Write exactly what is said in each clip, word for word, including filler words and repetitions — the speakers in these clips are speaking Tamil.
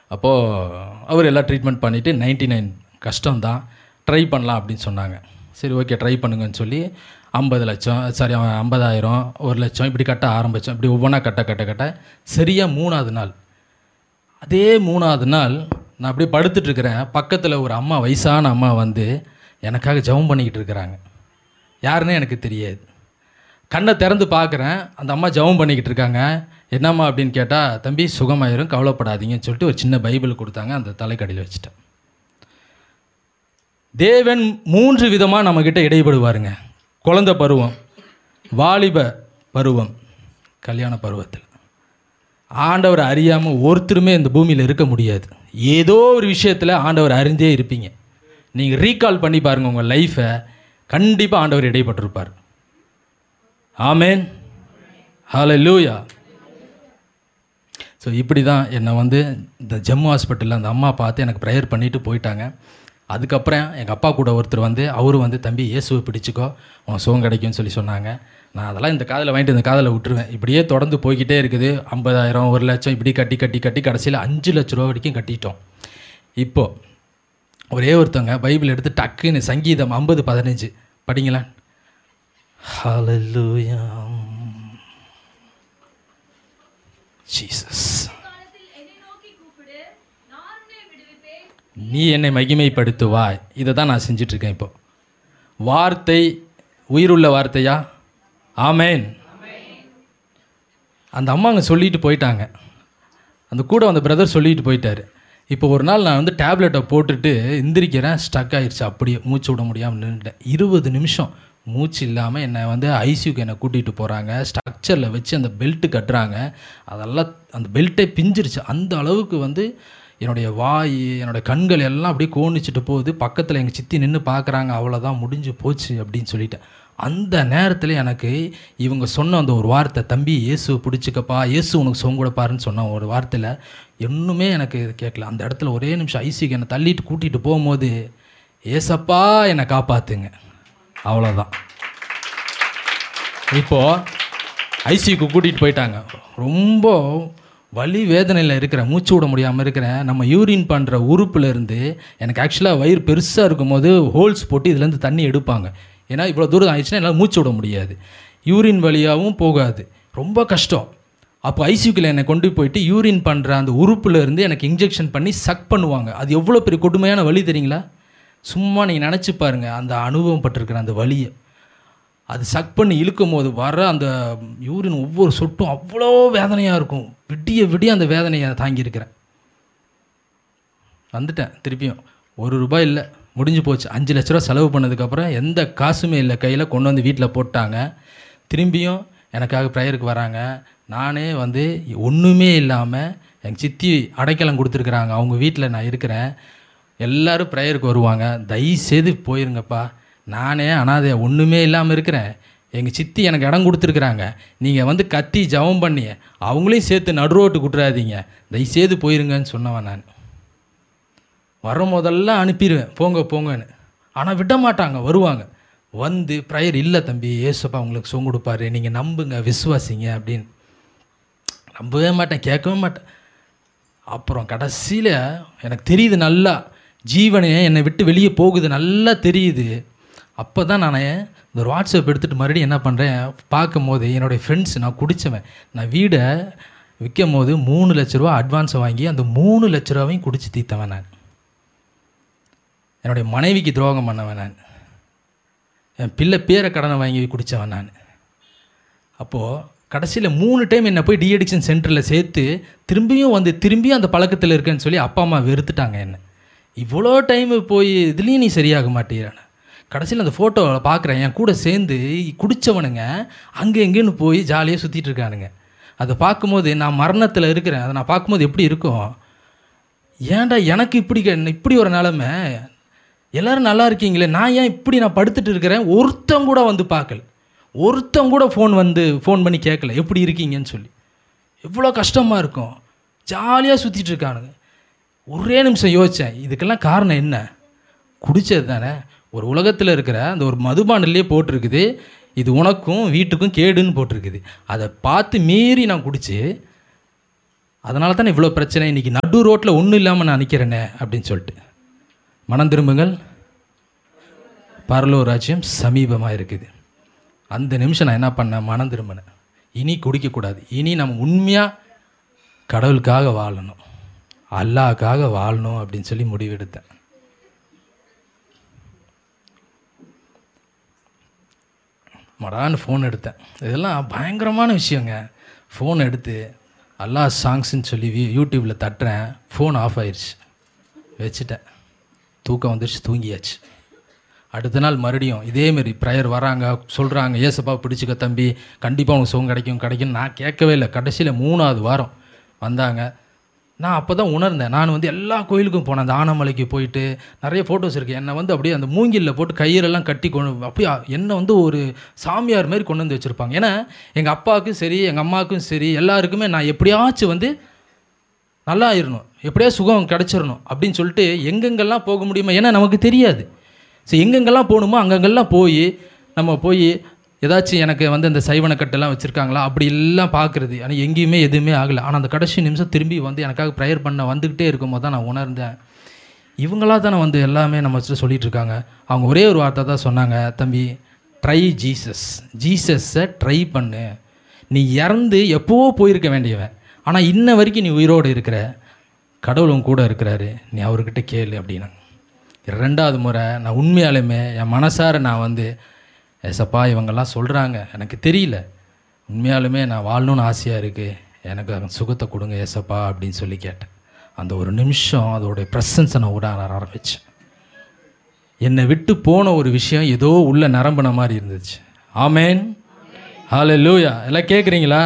அப்போது அவர் எல்லாம் ட்ரீட்மெண்ட் பண்ணிவிட்டு நைன்ட்டி நைன் கஷ்டம்தான், ட்ரை பண்ணலாம் அப்படின்னு சொன்னாங்க. சரி ஓகே ட்ரை பண்ணுங்கன்னு சொல்லி ஐம்பது லட்சம் சாரி ஐம்பதாயிரம் ஒரு லட்சம் இப்படி கட்ட ஆரம்பித்தோம். இப்படி ஒவ்வொன்றா கட்ட கட்ட கட்ட சரியாக மூணாவது நாள், அதே மூணாவது நாள் நான் அப்படியே படுத்துட்ருக்கிறேன். பக்கத்தில் ஒரு அம்மா, வயசான அம்மா வந்து எனக்காக ஜெபம் பண்ணிக்கிட்டு இருக்கிறாங்க. யாருன்னே எனக்கு தெரியாது. கண்ணை திறந்து பார்க்குறேன், அந்த அம்மா ஜெபம் பண்ணிக்கிட்டு இருக்காங்க. என்னம்மா அப்படின்னு கேட்டால், தம்பி சுகமாயிரும் கவலைப்படாதீங்கன்னு சொல்லிட்டு ஒரு சின்ன பைபிள் கொடுத்தாங்க. அந்த தலைக்கடியில் வச்சுட்டேன். தேவன் மூன்று விதமாக நம்மக்கிட்ட இடைப்படுவாருங்க. குழந்தை பருவம், வாலிப பருவம், கல்யாண பருவத்தில். ஆண்டவர் அறியாமல் ஒருத்தருமே இந்த பூமியில் இருக்க முடியாது. ஏதோ ஒரு விஷயத்தில் ஆண்டவர் அறிந்தே இருப்பீங்க. நீங்கள் ரீகால் பண்ணி பாருங்கள் உங்கள் லைஃப்பை, கண்டிப்பாக ஆண்டவர் இடைப்பட்டிருப்பார். ஆமேன், ஹல்லேலூயா. ஸோ இப்படி தான் என்னை வந்து இந்த ஜம்மு ஹாஸ்பிட்டலில் அந்த அம்மா பார்த்து எனக்கு ப்ரேயர் பண்ணிவிட்டு போயிட்டாங்க. அதுக்கப்புறம் எங்கள் அப்பா கூட ஒருத்தர் வந்து அவரு வந்து தம்பி இயேசுவை பிடிச்சிக்கோ உனக்கு சுகம் கிடைக்கும்னு சொல்லி சொன்னாங்க. நான் அதெல்லாம் இந்த காதில் வாங்கிட்டு இந்த காதில் விட்டுருவேன். இப்படியே தொடர்ந்து போய்கிட்டே இருக்குது. ஐம்பதாயிரம் ஒரு லட்சம் இப்படி கட்டி கட்டி கட்டி கடைசியில் அஞ்சு லட்ச ரூபா வரைக்கும் கட்டிட்டோம். இப்போது ஒரே ஒருத்தவங்க பைபிள் எடுத்து டக்குன்னு சங்கீதம் ஐம்பது பதினஞ்சு படிங்களா. ஹல்லேலூயா ஜீசஸ், நீ என்னை மகிமைப்படுத்துவாய். இதை தான் நான் செஞ்சிட்ருக்கேன். இப்போ வார்த்தை உயிருள்ள வார்த்தையா? ஆமேன். அந்த அம்மா அங்கே சொல்லிட்டு போயிட்டாங்க. அந்த கூட அந்த பிரதர் சொல்லிட்டு போயிட்டார். இப்போ ஒரு நாள் நான் வந்து டேப்லெட்டை போட்டுட்டு எந்திரிக்கிறேன், ஸ்டக் ஆகிடுச்சு. அப்படியே மூச்சு விட முடியாமல் நின்றுட்டேன். இருபது நிமிஷம் மூச்சு இல்லாமல் என்னை வந்து ஐசியூக்கு என்னை கூட்டிகிட்டு போகிறாங்க. ஸ்ட்ரக்சரில் வச்சு அந்த பெல்ட்டு கட்டுறாங்க. அதெல்லாம் அந்த பெல்ட்டே பிஞ்சிருச்சு. அந்த அளவுக்கு வந்து என்னுடைய வாய், என்னுடைய கண்கள் எல்லாம் அப்படியே கோணிச்சிட்டு போகுது. பக்கத்தில் எங்கள் சித்தி நின்று பார்க்குறாங்க. அவ்வளோதான், முடிஞ்சு போச்சு அப்படின்னு சொல்லிட்டேன். அந்த நேரத்தில் எனக்கு இவங்க சொன்ன அந்த ஒரு வார்த்தை, தம்பி இயேசு பிடிச்சிக்கப்பா, இயேசு உனக்கு சொங்க கொடுப்பாருன்னு சொன்ன ஒரு வார்த்தையில் இன்னுமே எனக்கு இது கேட்கல. அந்த இடத்துல ஒரே நிமிஷம் ஐசிக்கு என்னை தள்ளிட்டு கூட்டிகிட்டு போகும்போது, ஏசப்பா என்னை காப்பாற்றுங்க, அவ்வளோதான். இப்போது ஐசிக்கு கூட்டிகிட்டு போயிட்டாங்க. ரொம்ப வலி வேதனையில் இருக்கிறேன், மூச்சு விட முடியாமல் இருக்கிறேன். நம்ம யூரின் பண்ணுற உறுப்புலேருந்து எனக்கு ஆக்சுவலாக வயிறு பெருசாக இருக்கும் போது ஹோல்ஸ் போட்டு இதுலேருந்து தண்ணி எடுப்பாங்க. ஏன்னா இவ்வளோ தூரம் ஆயிடுச்சுன்னா என்னால் மூச்சு விட முடியாது, யூரின் வழியாகவும் போகாது, ரொம்ப கஷ்டம். அப்போ ஐசியூக்கில் என்னை கொண்டு போயிட்டு யூரின் பண்ணுற அந்த உறுப்புலேருந்து எனக்கு இன்ஜெக்ஷன் பண்ணி சக் பண்ணுவாங்க. அது எவ்வளோ பெரிய கொடுமையான வலி தெரியுங்களா? சும்மா நீங்கள் நினச்சி பாருங்கள் அந்த அனுபவம் பட்டிருக்கிற அந்த வலியை. அது சக் பண்ணி இழுக்கும் போது வர அந்த யூரின் ஒவ்வொரு சொட்டும் அவ்வளோ வேதனையாக இருக்கும். விடிய விடிய அந்த வேதனையை தாங்கியிருக்கிறேன். வந்துட்டேன் திருப்பியும். ஒரு ரூபாய் இல்லை, முடிஞ்சு போச்சு. அஞ்சு லட்ச ரூபா செலவு பண்ணதுக்கப்புறம் எந்த காசுமே இல்லை கையில், கொண்டு வந்து வீட்டில் போட்டாங்க. திரும்பியும் எனக்காக ப்ரேயருக்கு வராங்க. நானே வந்து ஒன்றுமே இல்லாமல் எங்கள் சித்தி அடைக்கலம் கொடுத்துருக்குறாங்க, அவங்க வீட்டில் நான் இருக்கிறேன். எல்லோரும் ப்ரேயருக்கு வருவாங்க. தயவுசெய்து போயிருங்கப்பா, நானே அனாதை ஒன்றுமே இல்லாமல் இருக்கிறேன், எங்கள் சித்தி எனக்கு இடம் கொடுத்துருக்குறாங்க, நீங்கள் வந்து கத்தி ஜெபம் பண்ணி அவங்களையும் சேர்த்து நடுரோட்டு விட்டுறாதீங்க, தயவுசெய்து போயிருங்கன்னு சொன்னவன் நான். வர முதல்ல அனுப்பிடுவேன், போங்க போங்கன்னு. ஆனால் விட மாட்டாங்க, வருவாங்க. வந்து ப்ரேயர், இல்லை தம்பி ஏசப்பா உங்களுக்கு சொங்க கொடுப்பாரு, நீங்கள் நம்புங்க விசுவாசிங்க அப்படின்னு. நம்பவே மாட்டேன், கேட்கவே மாட்டேன். அப்புறம் கடைசியில் எனக்கு தெரியுது, நல்லா ஜீவனே என்னை விட்டு வெளியே போகுது, நல்லா தெரியுது. அப்போ தான் நான் இந்த ஒரு வாட்ஸ்அப் எடுத்துகிட்டு மறுபடியும் என்ன பண்ணுறேன், பார்க்கும் போது என்னுடைய ஃப்ரெண்ட்ஸ், நான் குடித்தவன், நான் வீடை விற்கும் போது மூணு லட்ச ரூபா அட்வான்ஸை வாங்கி அந்த மூணு லட்ச ரூபாவையும் குடித்து தீர்த்தவன் நான். என்னுடைய மனைவிக்கு துரோகம் பண்ணவன் நான். என் பிள்ளை பேரை கடனை வாங்கி குடித்தவன் நான். அப்போது கடைசியில் மூணு டைம் என்னை போய் டிஅடிக்ஷன் சென்டரில் சேர்த்து திரும்பியும் வந்து திரும்பியும் அந்த பழக்கத்தில் இருக்கேன்னு சொல்லி அப்பா அம்மா வெறுத்துட்டாங்க என்னை. இவ்வளோ டைமு போய் இதுலேயும் நீ சரியாக மாட்டேறான. கடைசியில் அந்த ஃபோட்டோவில் பார்க்குறேன், என் கூட சேர்ந்து குடித்தவனுங்க அங்கே எங்கேன்னு போய் ஜாலியாக சுற்றிட்டு இருக்கானுங்க. அதை பார்க்கும்போது நான் மரணத்தில் இருக்கிறேன். அதை நான் பார்க்கும்போது எப்படி இருக்கும், ஏன்டா எனக்கு இப்படி இப்படி ஒரு நிலமை, எல்லோரும் நல்லா இருக்கீங்களே, நான் ஏன் இப்படி நான் படுத்துட்டு இருக்கிறேன், ஒருத்தன் கூட வந்து பார்க்கல, ஒருத்தன் கூட ஃபோன் வந்து ஃபோன் பண்ணி கேட்கல எப்படி இருக்கீங்கன்னு சொல்லி. எவ்வளோ கஷ்டமாக இருக்கும், ஜாலியாக சுற்றிட்டு இருக்கானுங்க. ஒரே நிமிஷம் யோசித்தேன், இதுக்கெல்லாம் காரணம் என்ன, குடித்தது தானே. ஒரு உலகத்தில் இருக்கிற அந்த ஒரு மதுபானிலே போட்டிருக்குது, இது உனக்கும் வீட்டுக்கும் கேடுன்னு போட்டிருக்குது. அதை பார்த்து மீறி நான் குடித்து அதனால தானே இவ்வளோ பிரச்சனை, இன்றைக்கி நடு ரோட்டில் ஒன்றும் இல்லாமல் நான் நிற்கிறேனே அப்படின்னு சொல்லிட்டு. மனம் திரும்புங்கள், பரலோக ராஜ்யம் சமீபமாக இருக்குது. அந்த நிமிஷம் நான் என்ன பண்ணேன், மனம் திரும்பினேன். இனி குடிக்கக்கூடாது, இனி நம்ம உண்மையாக கடவுளுக்காக வாழணும், அல்லாஹ்க்காக வாழணும் அப்படின்னு சொல்லி முடிவெடுத்தேன். மடான்னு ஃபோன் எடுத்தேன். இதெல்லாம் பயங்கரமான விஷயங்க. ஃபோன் எடுத்து அல்லாஹ் சாங்ஸ்ன்னு சொல்லி யூடியூப்பில் தட்டுறேன். ஃபோன் ஆஃப் ஆயிடுச்சு, வச்சுட்டேன். தூக்கம் வந்துடுச்சு, தூங்கியாச்சு. அடுத்த நாள் மறுபடியும் இதேமாரி ப்ரேயர் வராங்க, சொல்கிறாங்க, ஏசப்பா பிடிச்சிக்க தம்பி, கண்டிப்பாக உனக்கு சுகம் கிடைக்கும் கிடைக்கும். நான் கேட்கவே இல்லை. கடைசியில் மூணாவது வாரம் வந்தாங்க. நான் அப்போ தான் உணர்ந்தேன். நான் வந்து எல்லா கோயிலுக்கும் போனேன். அந்த ஆனமலைக்கு போயிட்டு நிறைய ஃபோட்டோஸ் இருக்குது. என்னை வந்து அப்படியே அந்த மூங்கிலில் போட்டு கையிலெல்லாம் கட்டி கொண்டு அப்படியே என்னை வந்து ஒரு சாமியார் மாதிரி கொண்டு வந்து வச்சுருப்பாங்க. ஏன்னா எங்கள் அப்பாவுக்கும் சரி எங்கள் அம்மாவுக்கும் சரி எல்லாருக்குமே நான் எப்படியாச்சும் வந்து நல்லா ஆயிடணும், எப்படியா சுகம் கிடச்சிடணும் அப்படின்னு சொல்லிட்டு எங்கெங்கெல்லாம் போக முடியுமா, ஏன்னா நமக்கு தெரியாது. ஸோ எங்கெங்கெல்லாம் போகணுமோ அங்கங்கெல்லாம் போய் நம்ம போய் ஏதாச்சும் எனக்கு வந்து இந்த சைவனக்கட்டெல்லாம் வச்சுருக்காங்களா அப்படி எல்லாம் பார்க்குறது. ஆனால் எங்கேயுமே எதுவுமே ஆகலை. ஆனால் அந்த கடைசி நிமிஷம் திரும்பி வந்து எனக்காக ப்ரேயர் பண்ண வந்துக்கிட்டே இருக்கும் போது தான் நான் உணர்ந்தேன், இவங்களாக தானே வந்து எல்லாமே நம்ம வச்சுட்டு சொல்லிகிட்டு இருக்காங்க. அவங்க ஒரே ஒரு வார்த்தை தான் சொன்னாங்க, தம்பி ட்ரை ஜீசஸ், ஜீசஸை ட்ரை பண்ணு. நீ இறந்து எப்போவோ போயிருக்க வேண்டியவன், ஆனால் இன்ன வரைக்கும் நீ உயிரோடு இருக்கிற, கடவுளும் கூட இருக்கிறாரு, நீ அவர்கிட்ட கேளு அப்படின்னா. ரெண்டாவது முறை நான் உண்மையாலுமே என் மனசார நான் வந்து, ஏசப்பா இவங்கெல்லாம் சொல்கிறாங்க எனக்கு தெரியல, உண்மையாலுமே நான் வாழணும்னு ஆசையாக இருக்குது, எனக்கு சுகத்தை கொடுங்க ஏசப்பா அப்படின்னு சொல்லி கேட்டேன். அந்த ஒரு நிமிஷம் அதோடைய ப்ரெசன்ஸை நான் விட ஆரம்பித்தேன். என்னை விட்டு போன ஒரு விஷயம் ஏதோ உள்ள நிரம்பின மாதிரி இருந்துச்சு. ஆமேன், ஹல்லேலூயா. எல்லாம் கேட்குறீங்களா?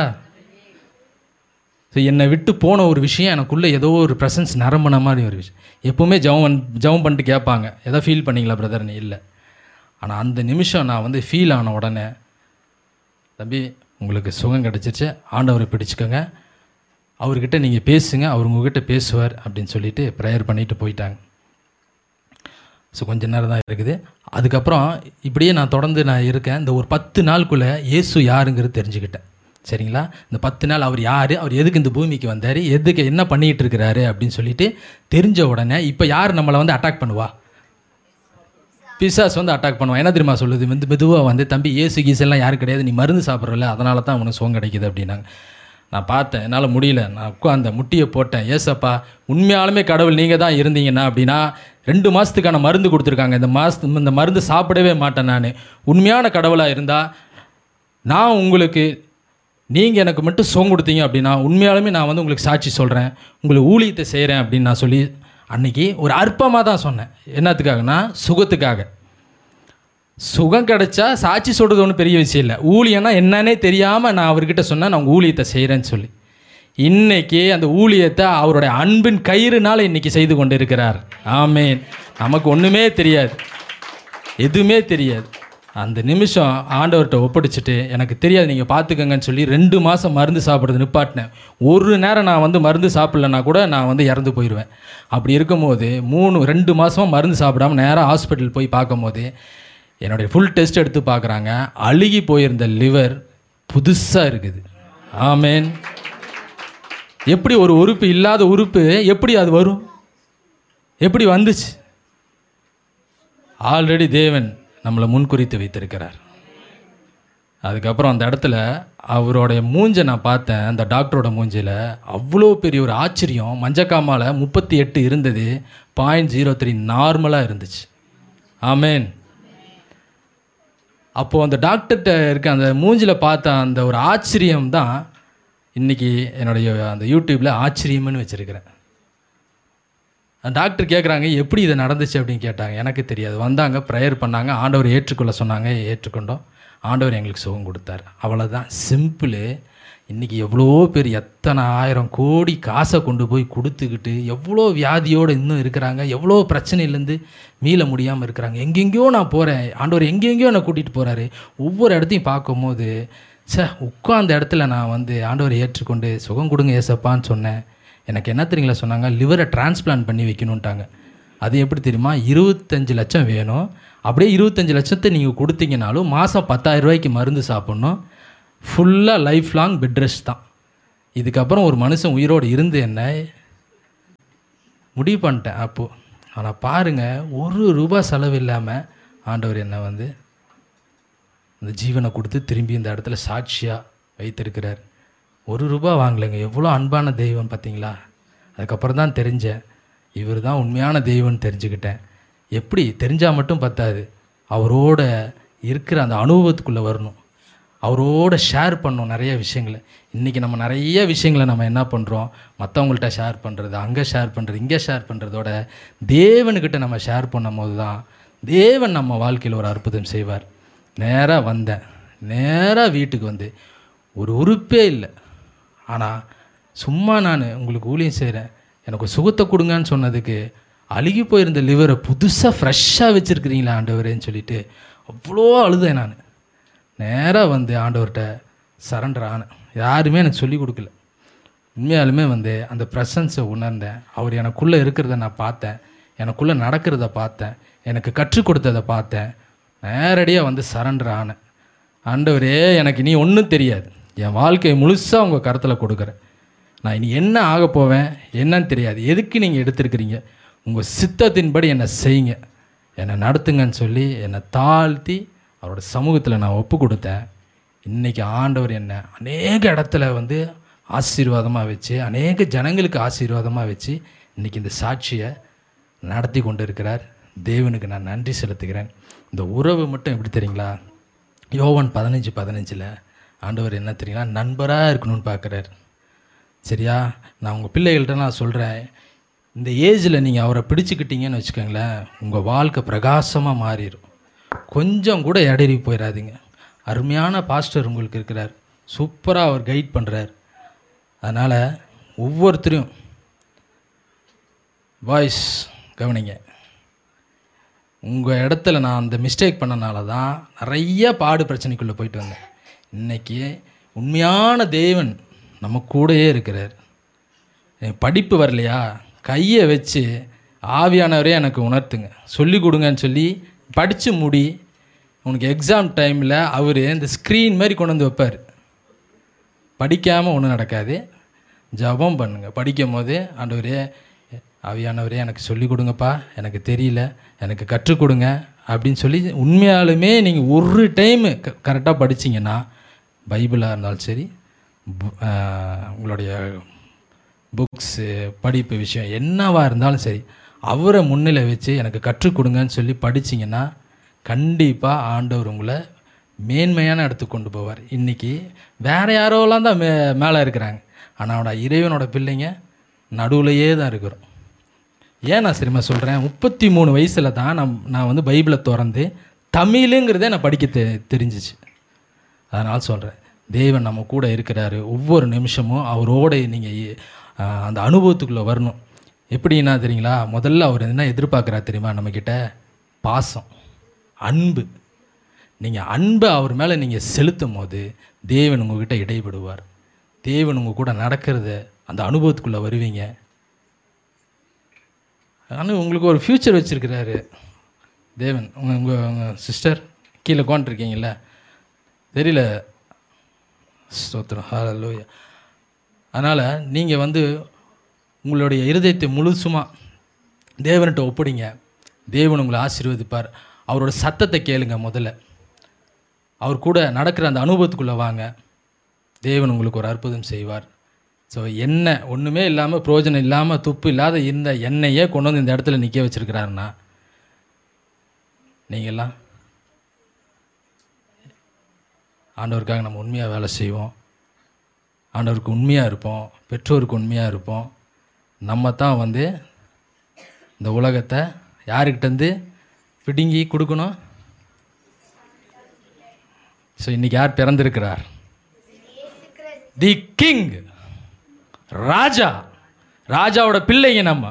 ஸோ என்னை விட்டு போன ஒரு விஷயம் எனக்குள்ளே ஏதோ ஒரு ப்ரெசன்ஸ் நிரம்பின மாதிரி ஒரு விஷயம். எப்போவுமே ஜெபம் ஜெபம் பண்ணிட்டு கேட்பாங்க, எதோ ஃபீல் பண்ணிங்களா பிரதர்னு? இல்லை. ஆனால் அந்த நிமிஷம் நான் வந்து ஃபீல் ஆன உடனே, தம்பி உங்களுக்கு சுகம் கிடச்சிருச்சு, ஆண்டவரை பிடிச்சிக்கோங்க, அவர்கிட்ட நீங்கள் பேசுங்க, அவர் உங்ககிட்ட பேசுவார் அப்படின்னு சொல்லிட்டு ப்ரேயர் பண்ணிவிட்டு போயிட்டாங்க. ஸோ கொஞ்சம் நேரம் தான் இருக்குது. அதுக்கப்புறம் இப்படியே நான் தொடர்ந்து நான் இருக்கேன். இந்த ஒரு பத்து நாளுக்குள்ளே இயேசு யாருங்கிறது தெரிஞ்சுக்கிட்டேன். சரிங்களா? இந்த பத்து நாள் அவர் யார், அவர் எதுக்கு இந்த பூமிக்கு வந்தார், எதுக்கு என்ன பண்ணிகிட்டு இருக்கிறாரு அப்படின்னு சொல்லிட்டு தெரிஞ்ச உடனே இப்போ யார் நம்மளை வந்து அட்டாக் பண்ணுவா? பிசாஸ் வந்து அட்டாக் பண்ணுவான். என்ன தெரியுமா சொல்லுது, வந்து மெதுவாக வந்து, தம்பி ஏசு கீசெல்லாம் யாரும் கிடையாது, நீ மருந்து சாப்பிட்றல, அதனால தான் உனக்கு சுகம் கிடைக்கிது அப்படின்னாங்க. நான் பார்த்தேன், என்னால் முடியல. நான் உட்காந்த முட்டியை போட்டேன், ஏசப்பா உண்மையாலுமே கடவுள் நீங்கள் தான் இருந்தீங்கன்னா அப்படின்னா ரெண்டு மாதத்துக்கான மருந்து கொடுத்துருக்காங்க, இந்த மாதத்து இந்த மருந்து சாப்பிடவே மாட்டேன். நான் உண்மையான கடவுளாக இருந்தால் நான் உங்களுக்கு, நீங்கள் எனக்கு மட்டும் சுகம் கொடுத்தீங்க அப்படின்னா உண்மையாலுமே நான் வந்து உங்களுக்கு சாட்சி சொல்கிறேன், உங்களுக்கு ஊழியத்தை செய்கிறேன் அப்படின்னு நான் சொல்லி அன்றைக்கி ஒரு அற்பமாக தான் சொன்னேன். என்னத்துக்காகனா சுகத்துக்காக. சுகம் கிடைச்சா சாட்சி சொல்கிறது ஒன்றும் பெரிய விஷயம் இல்லை. ஊழியன்னா என்னன்னே தெரியாமல் நான் அவர்கிட்ட சொன்னேன், நான் உங்கள் ஊழியத்தை செய்கிறேன்னு சொல்லி. இன்றைக்கி அந்த ஊழியத்தை அவருடைய அன்பின் கயிறுனால் இன்றைக்கி செய்து கொண்டு இருக்கிறார். ஆமேன். நமக்கு ஒன்றுமே தெரியாது, எதுவுமே தெரியாது. அந்த நிமிஷம் ஆண்டவர்கிட்ட ஒப்படைச்சிட்டு, எனக்கு தெரியாது நீங்கள் பார்த்துக்கங்கன்னு சொல்லி ரெண்டு மாதம் மருந்து சாப்பிட்றது நிப்பாட்டினேன். ஒரு நேரம் நான் வந்து மருந்து சாப்பிட்லன்னா கூட நான் வந்து இறந்து போயிடுவேன். அப்படி இருக்கும்போது மூணு ரெண்டு மாதமாக மருந்து சாப்பிடாமல் நேராக ஹாஸ்பிட்டல் போய் பார்க்கும்போது என்னுடைய ஃபுல் டெஸ்ட் எடுத்து பார்க்குறாங்க, அழுகி போயிருந்த லிவர் புதுசாக இருக்குது. ஆமேன். எப்படி ஒரு உறுப்பு இல்லாத உறுப்பு எப்படி அது வரும், எப்படி வந்துச்சு? ஆல்ரெடி தேவன் நம்மளை முன்குறித்து வைத்திருக்கிறார். அதுக்கப்புறம் அந்த இடத்துல அவருடைய மூஞ்சை நான் பார்த்தேன். அந்த டாக்டரோட மூஞ்சில் அவ்வளோ பெரிய ஒரு ஆச்சரியம். மஞ்சக்காமால் முப்பத்தி எட்டு இருந்தது, பாயிண்ட் ஜீரோ த்ரீ நார்மலாக இருந்துச்சு. ஆமேன். அப்போது அந்த டாக்டர்கிட்ட இருக்க அந்த மூஞ்சில் பார்த்த அந்த ஒரு ஆச்சரியம் தான் இன்றைக்கி என்னுடைய அந்த யூடியூப்பில் ஆச்சரியம்னு வச்சுருக்கிறேன். அந்த டாக்டர் கேட்குறாங்க, எப்படி இது நடந்துச்சு அப்படின்னு கேட்டாங்க. எனக்கு தெரியாது. வந்தாங்க, ப்ரேயர் பண்ணாங்க, ஆண்டவர் ஏற்றுக்கொள்ள சொன்னாங்க, ஏற்றுக்கொண்டோம். ஆண்டவர் எங்களுக்கு சுகம் கொடுத்தார். அவ்வளோதான், சிம்பிளு. இன்றைக்கி எவ்வளோ பேர் எத்தனை ஆயிரம் கோடி காசை கொண்டு போய் கொடுத்துக்கிட்டு எவ்வளோ வியாதியோடு இன்னும் இருக்கிறாங்க, எவ்வளோ பிரச்சனையிலேருந்து மீள முடியாமல் இருக்கிறாங்க. எங்கெங்கேயோ நான் போகிறேன், ஆண்டவர் எங்கெங்கேயோ என்னை கூட்டிகிட்டு போகிறாரு. ஒவ்வொரு இடத்தையும் பார்க்கும்போது சே, உட்காந்த இடத்துல நான் வந்து ஆண்டவரை ஏற்றுக்கொண்டு சுகம் கொடுங்க ஏசப்பான்னு சொன்னேன். எனக்கு என்ன தெரியுங்களா சொன்னாங்க, லிவரை டிரான்ஸ்பிளான்ட் பண்ணி வைக்கணுன்ட்டாங்க. அது எப்படி தெரியுமா, இருபத்தஞ்சி லட்சம் வேணும். அப்படியே இருபத்தஞ்சி லட்சத்தை நீங்கள் கொடுத்தீங்கனாலும் மாதம் பத்தாயிரம் ரூபாய்க்கு மருந்து சாப்பிட்ணும். ஃபுல்லாக லைஃப் லாங் பெட் ரெஸ்ட் தான். இதுக்கப்புறம் ஒரு மனுஷன் உயிரோடு இருந்து என்ன முடிவு பண்ணிட்டேன் அப்போது. ஆனால் பாருங்கள், ஒரு ரூபா செலவு இல்லாமல் ஆண்டவர் என்னை வந்து அந்த ஜீவனை கொடுத்து திரும்பி இந்த இடத்துல சாட்சியாக வைத்திருக்கிறார். ஒரு ரூபா வாங்கலைங்க. எவ்வளோ அன்பான தெய்வம் பார்த்தீங்களா? அதுக்கப்புறம் தான் தெரிஞ்சேன், இவர் தான் உண்மையான தெய்வம்னு தெரிஞ்சுக்கிட்டேன். எப்படி தெரிஞ்சால் மட்டும் பத்தாது, அவரோட இருக்கிற அந்த அனுபவத்துக்குள்ளே வரணும், அவரோட ஷேர் பண்ணணும் நிறைய விஷயங்களை. இன்றைக்கி நம்ம நிறைய விஷயங்களை நம்ம என்ன பண்ணுறோம், மற்றவங்கள்ட்ட ஷேர் பண்ணுறது, அங்கே ஷேர் பண்ணுறது, இங்கே ஷேர் பண்ணுறதோட தேவனுக்கிட்ட நம்ம ஷேர் பண்ணும் போது தான் தேவன் நம்ம வாழ்க்கையில் ஒரு அற்புதம் செய்வார். நேராக வந்தேன், நேராக வீட்டுக்கு வந்து ஒரு உறுப்பே இல்லை. ஆனால் சும்மா நான் உங்களுக்கு ஊழியம் செய்கிறேன், எனக்கு சுகத்தை கொடுங்கன்னு சொன்னதுக்கு அழுகி போயிருந்த லிவரை புதுசாக ஃப்ரெஷ்ஷாக வச்சுருக்கிறீங்களா ஆண்டவரேன்னு சொல்லிட்டு அவ்வளோ அழுதேன். நான் நேராக வந்து ஆண்டவர்கிட்ட சரண்டர் ஆனேன். யாருமே எனக்கு சொல்லிக் கொடுக்கல. உண்மையாலுமே வந்து அந்த ப்ரெசன்ஸை உணர்ந்தேன். அவர் எனக்குள்ளே இருக்கிறத நான் பார்த்தேன், எனக்குள்ளே நடக்கிறத பார்த்தேன், எனக்கு கற்றுக் கொடுத்ததை பார்த்தேன். நேரடியாக வந்து சரண்டர் ஆனேன். ஆண்டவரே, எனக்கு நீ ஒன்றும் தெரியாது, என் வாழ்க்கையை முழுசாக உங்கள் கருத்தில் கொடுக்குறேன். நான் இனி என்ன ஆக போவேன் என்னன்னு தெரியாது, எதுக்கு நீங்கள் எடுத்துருக்கிறீங்க, உங்கள் சித்தத்தின்படி என்னை செய்யுங்க, என்னை நடத்துங்கன்னு சொல்லி என்னை தாழ்த்தி அவரோட சமூகத்தில் நான் ஒப்பு கொடுத்தேன். இன்றைக்கி ஆண்டவர் என்னை அநேக இடத்துல வந்து ஆசீர்வாதமாக வச்சு, அநேக ஜனங்களுக்கு ஆசீர்வாதமாக வச்சு இன்றைக்கி இந்த சாட்சியை நடத்தி கொண்டு இருக்கிறார். தேவனுக்கு நான் நன்றி செலுத்துகிறேன். இந்த உறவு மட்டும் எப்படி தெரியுங்களா, யோவான் பதினஞ்சு பதினஞ்சில் ஆண்டவர் என்ன தெரியுங்களா, நண்பராக இருக்கணும்னு பார்க்குறார். சரியா? நான் உங்கள் பிள்ளைகள்கிட்ட நான் சொல்கிறேன், இந்த ஏஜில் நீங்கள் அவரை பிடிச்சிக்கிட்டீங்கன்னு வச்சுக்கோங்களேன், உங்கள் வாழ்க்கை பிரகாசமாக மாறிடும். கொஞ்சம் கூட இடறி போயிடாதீங்க. அருமையான பாஸ்டர் உங்களுக்கு இருக்கிறார், சூப்பராக அவர் கைட் பண்ணுறார். அதனால் ஒவ்வொருத்தரையும் வாய்ஸ் கவனிங்க. உங்கள் இடத்துல நான் அந்த மிஸ்டேக் பண்ணனால தான் நிறைய பாடு பிரச்சனைக்குள்ளே போயிட்டு வந்தேன். இன்றைக்கி உண்மையான தேவன் நம்ம கூடயே இருக்கிறார். படிப்பு வரலையா, கையை வச்சு ஆவியானவரே எனக்கு உணர்த்துங்க, சொல்லி கொடுங்கன்னு சொல்லி படித்து முடி. உனக்கு எக்ஸாம் டைமில் அவர் இந்த ஸ்க்ரீன் மாதிரி கொண்டு வந்து வைப்பார். படிக்காமல் ஒன்றும் நடக்காது. ஜபம் பண்ணுங்கள். படிக்கும் போது ஆண்டவரே, ஆவியானவரே எனக்கு சொல்லிக் கொடுங்கப்பா, எனக்கு தெரியல, எனக்கு கற்றுக் கொடுங்க அப்படின்னு சொல்லி உண்மையாலுமே நீங்கள் ஒரு டைமு க கரெக்டாக படிச்சிங்கன்னா, பைபிளாக இருந்தாலும் சரி, உங்களுடைய புக்ஸு படிப்பு விஷயம் என்னவாக இருந்தாலும் சரி, அவரை முன்னிலை வச்சு எனக்கு கற்றுக் கொடுங்கன்னு சொல்லி படிச்சிங்கன்னா கண்டிப்பாக ஆண்டவர் உங்களை மேன்மையான இடத்துக்கு கொண்டு போவார். இன்றைக்கி வேறு யாரோலாம் தான் மே மேலே இருக்கிறாங்க, ஆனால் இறைவனோட பிள்ளைங்க நடுவுலையே தான் இருக்கிறோம். ஏன் நான் சரிமா சொல்கிறேன், முப்பத்தி மூணு வயசில் தான் நான் நான் வந்து பைபிளை திறந்து தமிழுங்கிறதே நான் படிக்க தெ தெரிஞ்சிச்சு. அதனால் சொல்கிறேன், தேவன் நம்ம கூட இருக்கிறாரு. ஒவ்வொரு நிமிஷமும் அவரோட நீங்கள் அந்த அனுபவத்துக்குள்ளே வரணும். எப்படின்னா தெரியுங்களா, முதல்ல அவர் என்ன எதிர்பார்க்குறாரு தெரியுமா, நம்மக்கிட்ட பாசம், அன்பு. நீங்கள் அன்பை அவர் மேலே நீங்கள் செலுத்தும் போது தேவன் உங்கள்கிட்ட இடைபடுவார். தேவன் உங்கள் கூட நடக்கிறத அந்த அனுபவத்துக்குள்ளே வருவீங்க. ஆனால் உங்களுக்கு ஒரு ஃப்யூச்சர் வச்சுருக்கிறாரு தேவன். உங்கள் உங்கள் உங்கள் சிஸ்டர் கீழே உட்காந்துருக்கீங்கள, தெரியல, ஸ்தோத்திரம், ஹல்லேலூயா. அதனால் நீங்கள் வந்து உங்களுடைய இருதயத்தை முழுசுமாக தேவன்கிட்ட ஒப்பிடிங்க. தேவன் உங்களை ஆசீர்வதிப்பார். அவரோட சத்தத்தை கேளுங்க. முதல்ல அவர் கூட நடக்கிற அந்த அனுபவத்துக்குள்ளே வாங்க. தேவன் உங்களுக்கு ஒரு அற்புதம் செய்வார். ஸோ எண்ணெய் ஒன்றுமே இல்லாமல், பிரயோஜனம் இல்லாமல், துப்பு இல்லாத இந்த எண்ணெயே கொண்டு வந்து இந்த இடத்துல நிற்க வச்சுருக்கிறாருன்னா, நீங்கள்லாம் ஆண்டவருக்காக நம்ம உண்மையாக வேலை செய்வோம், ஆண்டவருக்கு உண்மையாக இருப்போம், பெற்றோருக்கு உண்மையாக இருப்போம். நம்ம தான் வந்து இந்த உலகத்தை யாருக்கிட்டேருந்து பிடுங்கி கொடுக்கணும். ஸோ இன்றைக்கி யார் பிறந்திருக்கிறார்? தி கிங், ராஜா. ராஜாவோட பிள்ளைங்க நம்ம.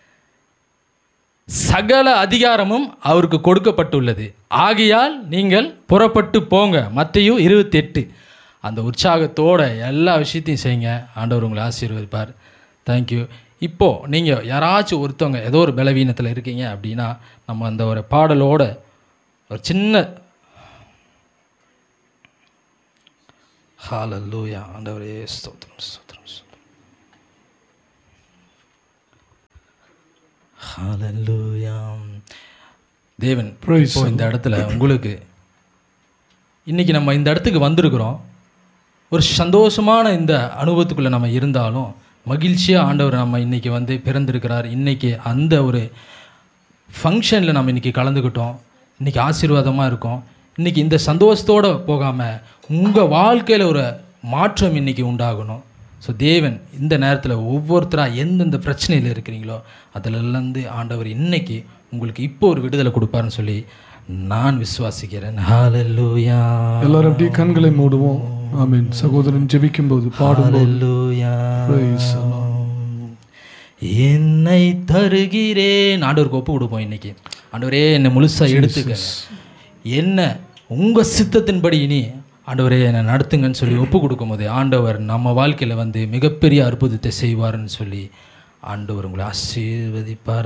சகல அதிகாரமும் அவருக்கு கொடுக்கப்பட்டுள்ளது. ஆகையால் நீங்கள் புறப்பட்டு போங்க. மத்தேயு இருபத்தி எட்டு. அந்த உற்சாகத்தோட எல்லா விஷயத்தையும் செய்யுங்க. ஆண்டவர் உங்களை ஆசீர்வதிப்பார். தேங்க்யூ. இப்போது நீங்கள் யாராச்சும் ஒருத்தவங்க ஏதோ ஒரு பலவீனத்தில் இருக்கீங்க அப்படின்னா, நம்ம அந்த ஒரு பாடலோட ஒரு சின்ன ஹல்லேலூயா. ஆண்டவரே ஸ்தோத்திரம் ஸ்தோத்திரம் ஸ்தோத்திரம். ஹல்லேலூயா. தேவன் இப்போ இந்த இடத்துல உங்களுக்கு இன்றைக்கி நம்ம இந்த இடத்துக்கு வந்திருக்கிறோம். ஒரு சந்தோஷமான இந்த அனுபவத்துக்குள்ளே நம்ம இருந்தாலும் மகிழ்ச்சியாக ஆண்டவர் நம்ம இன்றைக்கி வந்து பிறந்திருக்கிறார். இன்றைக்கி அந்த ஒரு ஃபங்க்ஷனில் நம்ம இன்றைக்கி கலந்துக்கிட்டோம். இன்றைக்கி ஆசீர்வாதமாக இருக்கோம். இன்றைக்கி இந்த சந்தோஷத்தோடு போகாமல் உங்கள் வாழ்க்கையில் ஒரு மாற்றம் இன்றைக்கி உண்டாகணும். ஸோ தேவன் இந்த நேரத்தில் ஒவ்வொருத்தராக எந்தெந்த பிரச்சனையில் இருக்கிறீங்களோ அதிலிருந்து ஆண்டவர் இன்றைக்கி உங்களுக்கு இப்போ ஒரு விடுதலை கொடுப்பாருன்னு சொல்லி நான் விசுவாசிக்கிறேன். ஹல்லேலூயா. எல்லாரும் அப்படியே கண்களை மூடுவோம். ஆமென். சகோதரன் ஜெபிக்கும்போது பாடும்போது ஹல்லேலூயா. என்னை தருகிறேன். ஆண்டவருக்கு ஒப்பு கொடுப்போம். இன்னைக்கு ஆண்டவரே என்னை முழுசாக எடுத்துக்க, என்ன உங்கள் சித்தத்தின்படி இனி ஆண்டவரே என்னை நடத்துங்கன்னு சொல்லி ஒப்பு கொடுக்கும் போது ஆண்டவர் நம்ம வாழ்க்கையில் வந்து மிகப்பெரிய அற்புதத்தை செய்வார்னு சொல்லி ஆண்டவர் உங்களை ஆசீர்வதிப்பார்.